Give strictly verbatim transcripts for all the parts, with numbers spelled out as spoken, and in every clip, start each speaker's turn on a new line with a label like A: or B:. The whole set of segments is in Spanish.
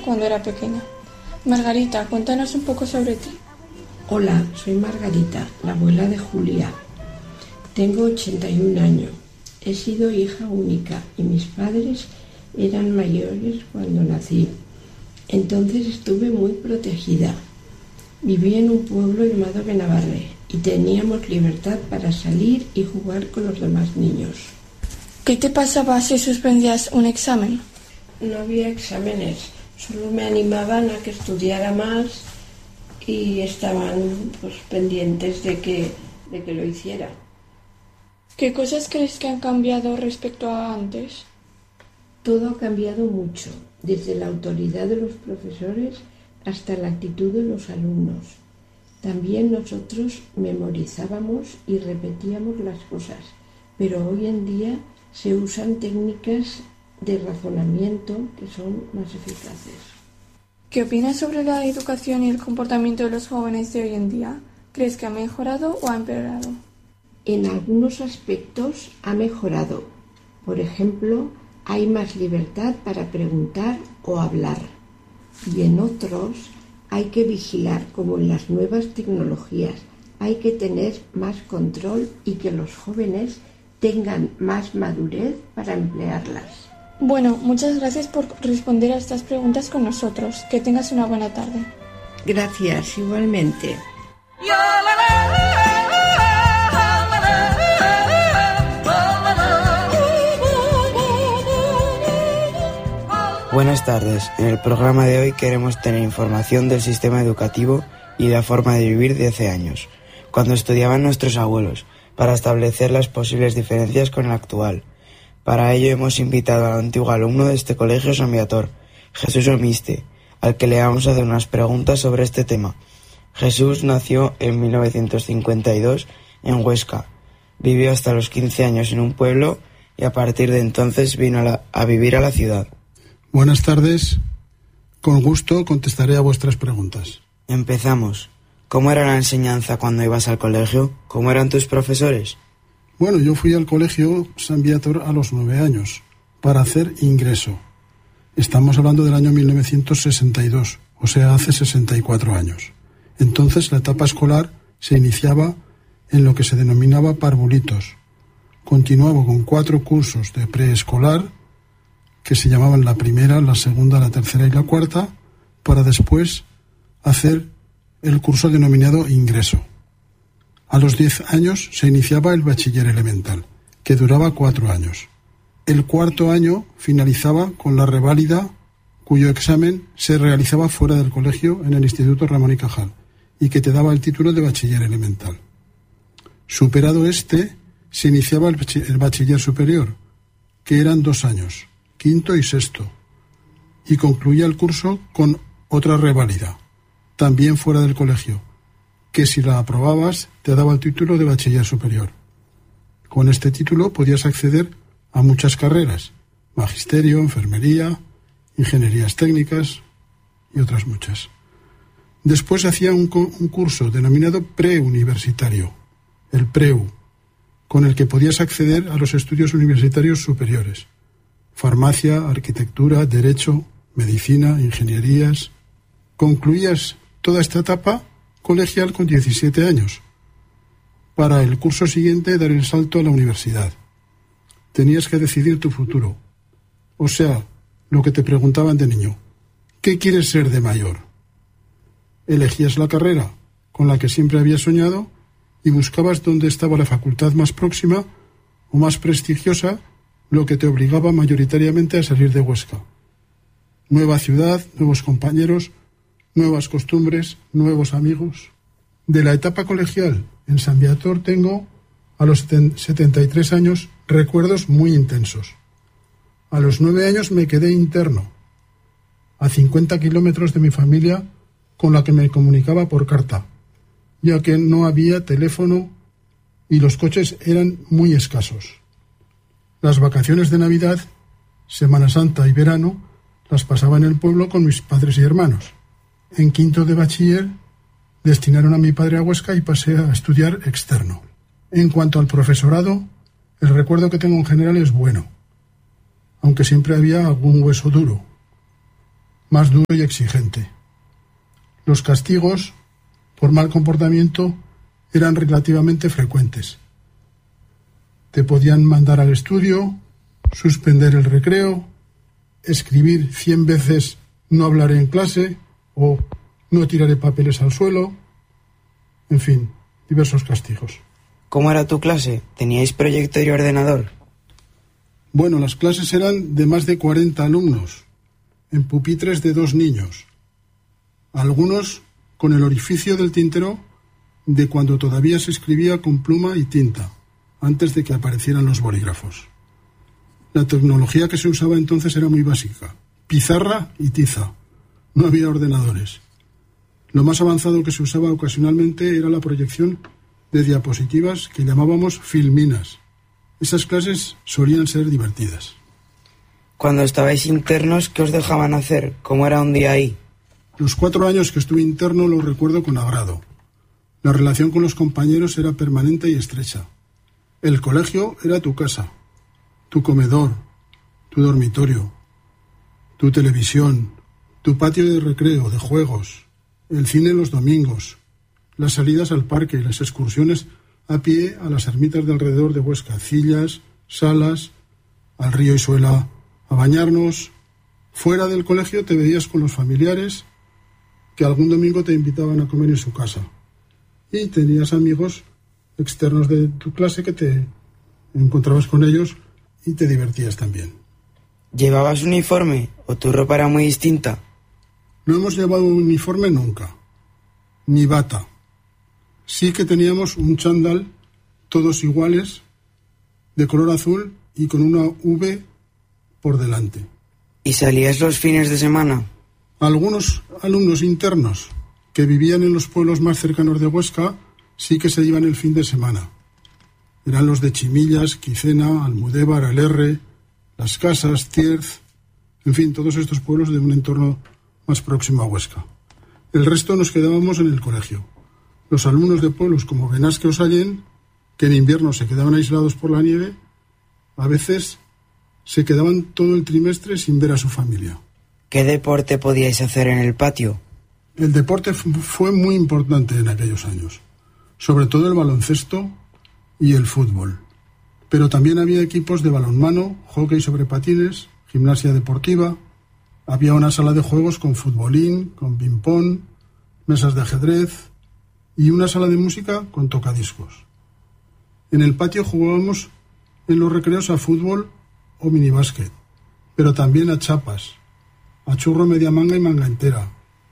A: cuando era pequeña. Margarita, cuéntanos un poco sobre ti.
B: Hola, soy Margarita, la abuela de Julia. Tengo ochenta y un años. He sido hija única y mis padres eran mayores cuando nací. Entonces estuve muy protegida. Viví en un pueblo llamado Benabarre y teníamos libertad para salir y jugar con los demás niños.
A: ¿Qué te pasaba si suspendías un examen?
B: No había exámenes, solo me animaban a que estudiara más y estaban pues, pendientes de que, de que lo hiciera.
A: ¿Qué cosas crees que han cambiado respecto a antes?
B: Todo ha cambiado mucho, desde la autoridad de los profesores hasta la actitud de los alumnos. También nosotros memorizábamos y repetíamos las cosas, pero hoy en día se usan técnicas de razonamiento que son más eficaces.
A: ¿Qué opinas sobre la educación y el comportamiento de los jóvenes de hoy en día? ¿Crees que ha mejorado o ha empeorado?
B: En algunos aspectos ha mejorado. Por ejemplo, hay más libertad para preguntar o hablar. Y en otros hay que vigilar, como en las nuevas tecnologías. Hay que tener más control y que los jóvenes tengan más madurez para emplearlas.
A: Bueno, muchas gracias por responder a estas preguntas con nosotros. Que tengas una buena tarde.
B: Gracias, igualmente.
C: Buenas tardes. En el programa de hoy queremos tener información del sistema educativo y la forma de vivir de hace años, cuando estudiaban nuestros abuelos, para establecer las posibles diferencias con el actual. Para ello hemos invitado al antiguo alumno de este colegio San Viator, Jesús Omiste, al que le vamos a hacer unas preguntas sobre este tema. Jesús nació en mil novecientos cincuenta y dos en Huesca. Vivió hasta los quince años en un pueblo y a partir de entonces vino a, la, a vivir a la ciudad.
D: Buenas tardes. Con gusto contestaré a vuestras preguntas.
C: Empezamos. ¿Cómo era la enseñanza cuando ibas al colegio? ¿Cómo eran tus profesores?
D: Bueno, yo fui al colegio San Viator a los nueve años para hacer ingreso. Estamos hablando del año mil novecientos sesenta y dos, o sea, hace sesenta y cuatro años. Entonces la etapa escolar se iniciaba en lo que se denominaba parvulitos. Continuaba con cuatro cursos de preescolar que se llamaban la primera, la segunda, la tercera y la cuarta, para después hacer el curso denominado ingreso. A los diez años se iniciaba el bachiller elemental, que duraba cuatro años. El cuarto año finalizaba con la reválida, cuyo examen se realizaba fuera del colegio en el Instituto Ramón y Cajal, y que te daba el título de bachiller elemental. Superado este, se iniciaba el bachiller, el bachiller superior, que eran dos años, quinto y sexto, y concluía el curso con otra reválida, también fuera del colegio, que si la aprobabas te daba el título de bachiller superior. Con este título podías acceder a muchas carreras: magisterio, enfermería, ingenierías técnicas y otras muchas. Después hacía un, un curso denominado preuniversitario, el PREU, con el que podías acceder a los estudios universitarios superiores: farmacia, arquitectura, derecho, medicina, ingenierías. Concluías toda esta etapa colegial con diecisiete años, para el curso siguiente dar el salto a la universidad. Tenías que decidir tu futuro, o sea, lo que te preguntaban de niño: ¿qué quieres ser de mayor? Elegías la carrera con la que siempre habías soñado y buscabas dónde estaba la facultad más próxima o más prestigiosa, lo que te obligaba mayoritariamente a salir de Huesca. Nueva ciudad, nuevos compañeros, nuevas costumbres, nuevos amigos. De la etapa colegial en San Viator tengo, a los setenta y tres años, recuerdos muy intensos. A los nueve años me quedé interno, a cincuenta kilómetros de mi familia, con la que me comunicaba por carta, ya que no había teléfono y los coches eran muy escasos. Las vacaciones de Navidad, Semana Santa y verano las pasaba en el pueblo con mis padres y hermanos. En quinto de bachiller destinaron a mi padre a Huesca y pasé a estudiar externo. En cuanto al profesorado, el recuerdo que tengo en general es bueno, aunque siempre había algún hueso duro. más duro y exigente. Los castigos por mal comportamiento eran relativamente frecuentes. Te podían mandar al estudio, suspender el recreo, escribir cien veces no hablaré en clase o no tiraré papeles al suelo, en fin, diversos castigos.
C: ¿Cómo era tu clase? ¿Teníais proyector y ordenador?
D: Bueno, las clases eran de más de cuarenta alumnos, en pupitres de dos niños, algunos con el orificio del tintero de cuando todavía se escribía con pluma y tinta, antes de que aparecieran los bolígrafos. La tecnología que se usaba entonces era muy básica, pizarra y tiza, no había ordenadores. Lo más avanzado que se usaba ocasionalmente era la proyección de diapositivas que llamábamos filminas. Esas clases solían ser divertidas.
C: Cuando estabais internos, ¿qué os dejaban hacer? ¿Cómo era un día ahí?
D: Los cuatro años que estuve interno los recuerdo con agrado. La relación con los compañeros era permanente y estrecha. El colegio era tu casa, tu comedor, tu dormitorio, tu televisión, tu patio de recreo, de juegos, el cine los domingos, las salidas al parque y las excursiones a pie a las ermitas de alrededor de Huesca, Cillas, Salas, al río Isuela, a bañarnos. Fuera del colegio te veías con los familiares que algún domingo te invitaban a comer en su casa. Y tenías amigos externos de tu clase que te encontrabas con ellos y te divertías también.
C: ¿Llevabas uniforme o tu ropa era muy distinta?
D: No hemos llevado uniforme nunca, ni bata. Sí que teníamos un chándal, todos iguales, de color azul y con una V por delante.
C: ¿Y salías los fines de semana?
D: Algunos alumnos internos que vivían en los pueblos más cercanos de Huesca sí que se iban el fin de semana. Eran los de Chimillas, Quicena, Almudévar, El R, Las Casas, Tierz, en fin, todos estos pueblos de un entorno más próximo a Huesca. El resto nos quedábamos en el colegio. Los alumnos de pueblos como Benasque o Sallent, que en invierno se quedaban aislados por la nieve, a veces se quedaban todo el trimestre sin ver a su familia.
C: ¿Qué deporte podíais hacer en el patio?
D: El deporte fue muy importante en aquellos años, sobre todo el baloncesto y el fútbol. Pero también había equipos de balonmano, hockey sobre patines, gimnasia deportiva. Había una sala de juegos con futbolín, con ping-pong, mesas de ajedrez y una sala de música con tocadiscos. En el patio jugábamos en los recreos a fútbol o minibásquet, pero también a chapas, a churro media manga y manga entera,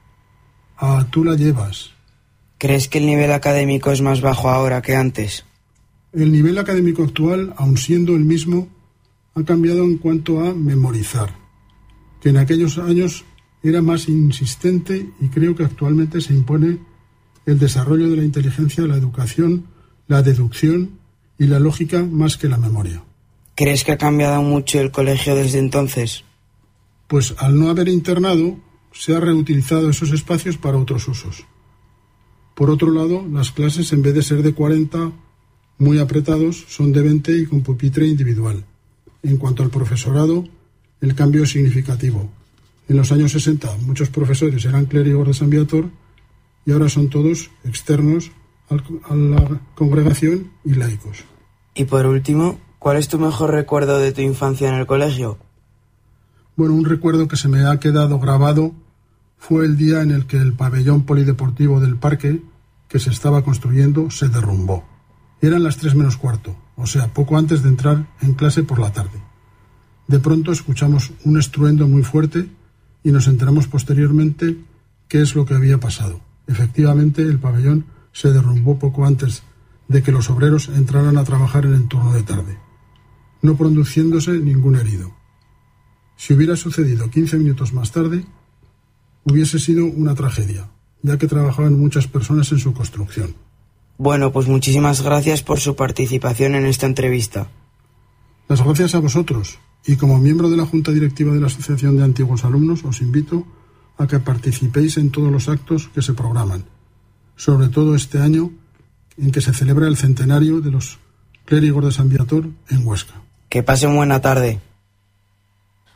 D: a tú la llevas.
C: ¿Crees que el nivel académico es más bajo ahora que antes?
D: El nivel académico actual, aun siendo el mismo, ha cambiado en cuanto a memorizar, que en aquellos años era más insistente y creo que actualmente se impone el desarrollo de la inteligencia, la educación, la deducción y la lógica más que la memoria.
C: ¿Crees que ha cambiado mucho el colegio desde entonces?
D: Pues al no haber internado, se ha reutilizado esos espacios para otros usos. Por otro lado, las clases, en vez de ser de cuarenta, muy apretados, son de veinte y con pupitre individual. En cuanto al profesorado, el cambio es significativo. En los años sesenta, muchos profesores eran clérigos de San Viator y ahora son todos externos a la congregación y laicos.
C: Y por último, ¿cuál es tu mejor recuerdo de tu infancia en el colegio?
D: Bueno, un recuerdo que se me ha quedado grabado fue el día en el que el pabellón polideportivo del parque que se estaba construyendo se derrumbó. Eran las tres menos cuarto, o sea, poco antes de entrar en clase por la tarde. De pronto escuchamos un estruendo muy fuerte y nos enteramos posteriormente qué es lo que había pasado. Efectivamente, el pabellón se derrumbó poco antes de que los obreros entraran a trabajar en el turno de tarde, no produciéndose ningún herido. Si hubiera sucedido quince minutos más tarde, hubiese sido una tragedia, ya que trabajaban muchas personas en su construcción.
C: Bueno, pues muchísimas gracias por su participación en esta entrevista.
D: Las gracias a vosotros, y como miembro de la Junta Directiva de la Asociación de Antiguos Alumnos, os invito a que participéis en todos los actos que se programan, sobre todo este año en que se celebra el centenario de los clérigos de San Viator en Huesca.
C: Que pasen buena tarde.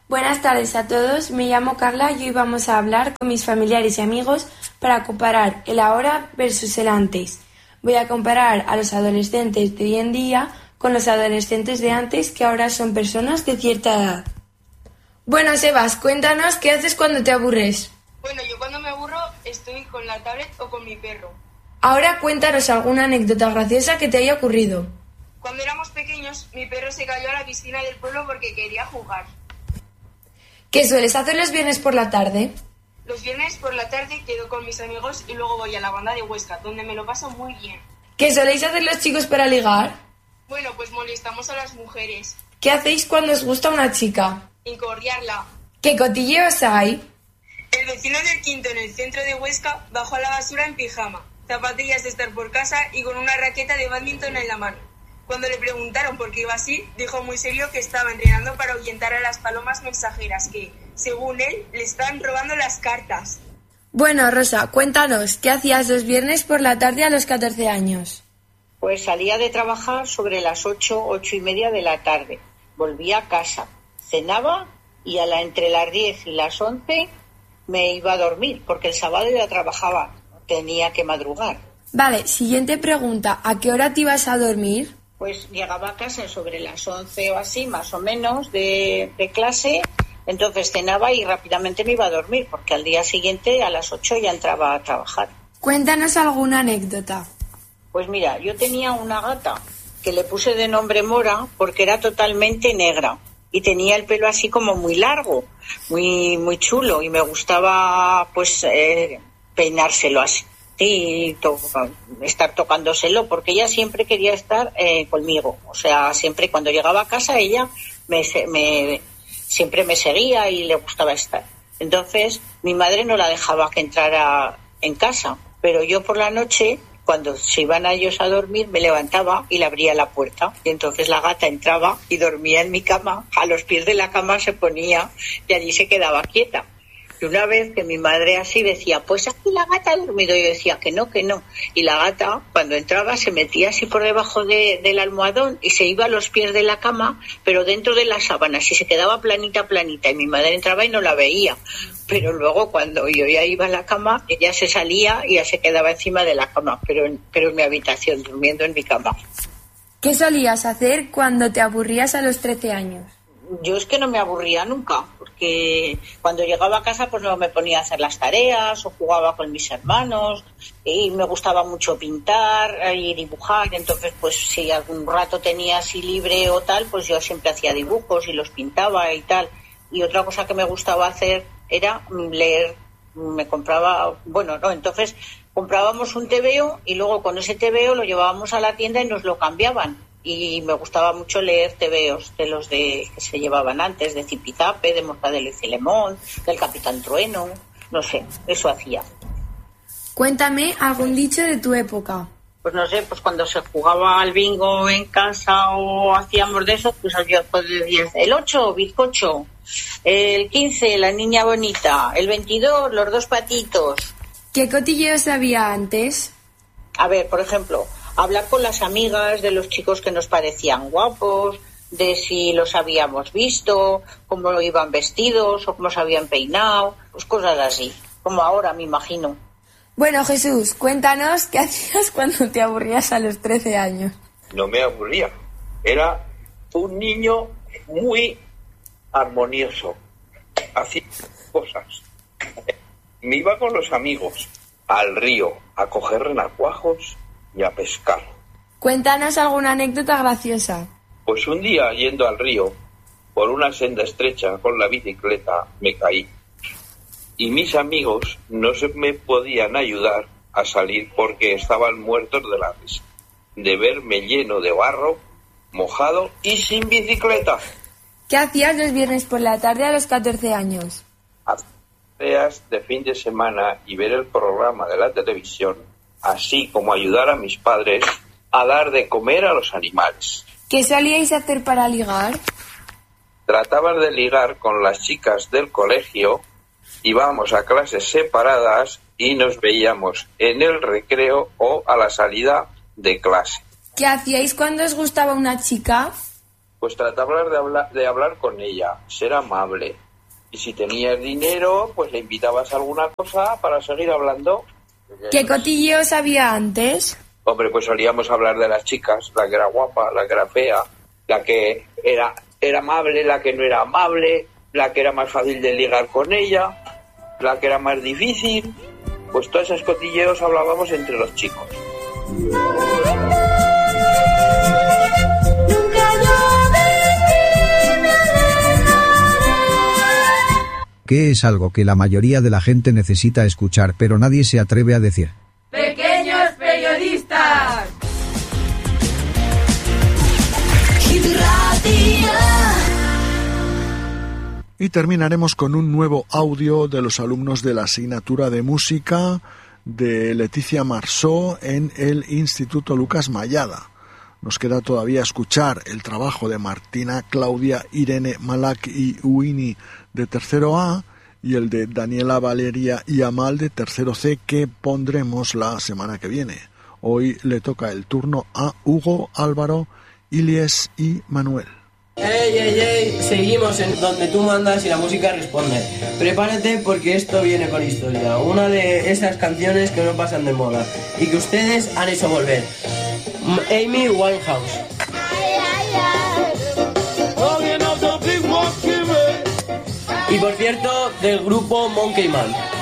E: Buenas tardes a todos, me llamo Carla y hoy vamos a hablar con mis familiares y amigos para comparar el ahora versus el antes. Voy a comparar a los adolescentes de hoy en día con los adolescentes de antes, que ahora son personas de cierta edad. Bueno, Sebas, cuéntanos qué haces cuando te aburres.
F: Bueno, yo cuando me aburro estoy con la tablet o con mi perro.
E: Ahora cuéntanos alguna anécdota graciosa que te haya ocurrido.
F: Cuando éramos pequeños, mi perro se cayó a la piscina del pueblo porque quería jugar.
E: ¿Qué sueles hacer los viernes por la tarde?
F: Los viernes por la tarde quedo con mis amigos y luego voy a la banda de Huesca, donde me lo paso muy bien.
E: ¿Qué soléis hacer los chicos para ligar?
F: Bueno, pues molestamos a las mujeres.
E: ¿Qué hacéis cuando os gusta una chica?
F: Incordiarla.
E: ¿Qué cotilleos hay?
F: El vecino del quinto en el centro de Huesca bajó a la basura en pijama, zapatillas de estar por casa y con una raqueta de bádminton en la mano. Cuando le preguntaron por qué iba así, dijo muy serio que estaba entrenando para ahuyentar a las palomas mensajeras que, según él, le estaban robando las cartas.
E: Bueno, Rosa, cuéntanos, ¿qué hacías los viernes por la tarde a los catorce años?
G: Pues salía de trabajar sobre las ocho, ocho y media de la tarde. Volvía a casa, cenaba y a la, entre las diez y las once me iba a dormir, porque el sábado ya trabajaba, tenía que madrugar.
E: Vale, siguiente pregunta, ¿a qué hora te ibas a dormir?
G: Pues llegaba a casa sobre las once o así, más o menos, de, de clase, entonces cenaba y rápidamente me iba a dormir, porque al día siguiente a las ocho ya entraba a trabajar.
E: Cuéntanos alguna anécdota.
G: Pues mira, yo tenía una gata que le puse de nombre Mora porque era totalmente negra y tenía el pelo así como muy largo, muy muy chulo, y me gustaba pues eh, peinárselo así. Y to- estar tocándoselo, porque ella siempre quería estar eh, conmigo. O sea, siempre cuando llegaba a casa ella me, me siempre me seguía y le gustaba estar. Entonces mi madre no la dejaba que entrara en casa, pero yo por la noche, cuando se iban a ellos a dormir, me levantaba y le abría la puerta. Y entonces la gata entraba y dormía en mi cama. A los pies de la cama se ponía y allí se quedaba quieta. Y una vez que mi madre así decía, pues aquí la gata ha dormido, yo decía que no, que no. Y la gata, cuando entraba, se metía así por debajo de, del almohadón y se iba a los pies de la cama, pero dentro de las sábanas, y se quedaba planita, planita. Y mi madre entraba y no la veía. Pero luego, cuando yo ya iba a la cama, ella se salía y ya se quedaba encima de la cama, pero en, pero en mi habitación, durmiendo en mi cama.
E: ¿Qué solías hacer cuando te aburrías a los trece años?
G: Yo es que no me aburría nunca, porque cuando llegaba a casa pues no me ponía a hacer las tareas o jugaba con mis hermanos, y me gustaba mucho pintar y dibujar. Entonces pues si algún rato tenía así libre o tal, pues yo siempre hacía dibujos y los pintaba y tal. Y otra cosa que me gustaba hacer era leer. Me compraba, bueno, no, entonces comprábamos un tebeo y luego con ese tebeo lo llevábamos a la tienda y nos lo cambiaban. Y me gustaba mucho leer tebeos de los de que se llevaban antes, de Zipizape, de Mortadelo y Filemón, del Capitán Trueno, no sé, eso hacía.
E: Cuéntame algún dicho de tu época.
G: Pues no sé, pues cuando se jugaba al bingo en casa o hacíamos de eso, pues yo decía el ocho, bizcocho, el quince, la niña bonita, el veintidós, los dos patitos.
E: ¿Qué cotilleos había antes?
G: A ver, por ejemplo, hablar con las amigas de los chicos que nos parecían guapos, de si los habíamos visto, cómo iban vestidos o cómo se habían peinado, pues cosas así, como ahora me imagino.
E: Bueno, Jesús, cuéntanos qué hacías cuando te aburrías a los trece años.
H: No me aburría, era un niño muy armonioso, hacía cosas. Me iba con los amigos al río a coger renacuajos y a pescar.
E: Cuéntanos alguna anécdota graciosa.
H: Pues un día, yendo al río, por una senda estrecha con la bicicleta, me caí. Y mis amigos no se me podían ayudar a salir porque estaban muertos de la risa, de verme lleno de barro, mojado y sin bicicleta.
E: ¿Qué hacías los viernes por la tarde a los catorce años?
H: Hacer tareas de fin de semana y ver el programa de la televisión, así como ayudar a mis padres a dar de comer a los animales.
E: ¿Qué solíais hacer para ligar?
H: Trataba de ligar con las chicas del colegio, íbamos a clases separadas y nos veíamos en el recreo o a la salida de clase.
E: ¿Qué hacíais cuando os gustaba una chica?
H: Pues tratar de hablar, de hablar con ella, ser amable. Y si tenías dinero, pues le invitabas a alguna cosa para seguir hablando.
E: ¿Qué cotilleos había antes?
H: Hombre, pues solíamos hablar de las chicas, la que era guapa, la que era fea, la que era, era amable, la que no era amable, la que era más fácil de ligar con ella, la que era más difícil. Pues todos esos cotilleos hablábamos entre los chicos.
I: ¿Qué es algo que la mayoría de la gente necesita escuchar, pero nadie se atreve a decir?
J: ¡Pequeños periodistas!
K: Y terminaremos con un nuevo audio de los alumnos de la asignatura de música de Leticia Marsó en el Instituto Lucas Mayada. Nos queda todavía escuchar el trabajo de Martina, Claudia, Irene, Malak y Uini de tercero A y el de Daniela, Valeria y Amal de tercero C, que pondremos la semana que viene. Hoy le toca el turno a Hugo, Álvaro, Ilies y Manuel.
L: Ey, ey, ey, seguimos en donde tú mandas y la música responde. Prepárate porque esto viene con historia. Una de esas canciones que no pasan de moda y que ustedes han hecho volver. Amy Winehouse. Y por cierto, del grupo Monkey Man.